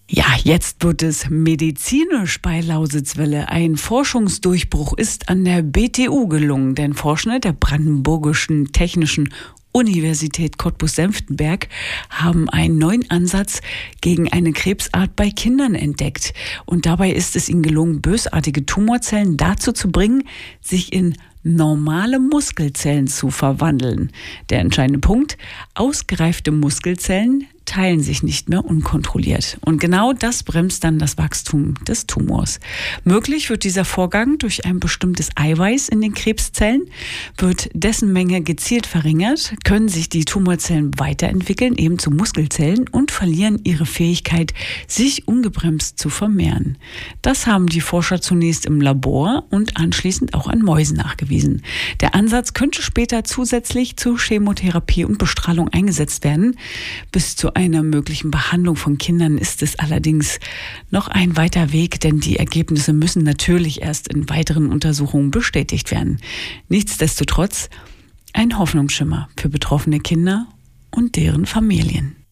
Ja, jetzt wird es medizinisch bei Lausitzwelle. Ein Forschungsdurchbruch ist an der BTU gelungen, denn Forschende der Brandenburgischen Technischen Universität Cottbus-Senftenberg haben einen neuen Ansatz gegen eine Krebsart bei Kindern entdeckt. Und dabei ist es ihnen gelungen, bösartige Tumorzellen dazu zu bringen, sich in normale Muskelzellen zu verwandeln. Der entscheidende Punkt: ausgereifte Muskelzellen teilen sich nicht mehr unkontrolliert. Und genau das bremst dann das Wachstum des Tumors. Möglich wird dieser Vorgang durch ein bestimmtes Eiweiß in den Krebszellen. Wird dessen Menge gezielt verringert, können sich die Tumorzellen weiterentwickeln, eben zu Muskelzellen, und verlieren ihre Fähigkeit, sich ungebremst zu vermehren. Das haben die Forscher zunächst im Labor und anschließend auch an Mäusen nachgewiesen. Der Ansatz könnte später zusätzlich zu Chemotherapie und Bestrahlung eingesetzt werden. Bis zu einer möglichen Behandlung von Kindern ist es allerdings noch ein weiter Weg, denn die Ergebnisse müssen natürlich erst in weiteren Untersuchungen bestätigt werden. Nichtsdestotrotz ein Hoffnungsschimmer für betroffene Kinder und deren Familien.